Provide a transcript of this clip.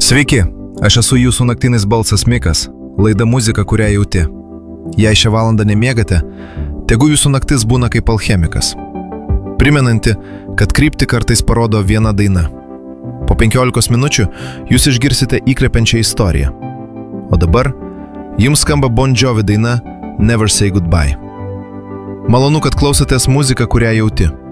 Sveiki, aš esu jūsų naktinis balsas Mikas, laida muzika, kurią jauti. Jei šią valandą nemiegate, tegu jūsų naktis būna kaip alchemikas. Primenanti, kad kryptį kartais parodo viena daina. Po 15 minučių jūs išgirsite įkvepiančią istoriją. O dabar jums skamba Bon Jovi daina Never Say Goodbye. Malonu, kad klausotės muziką, kurią jauti.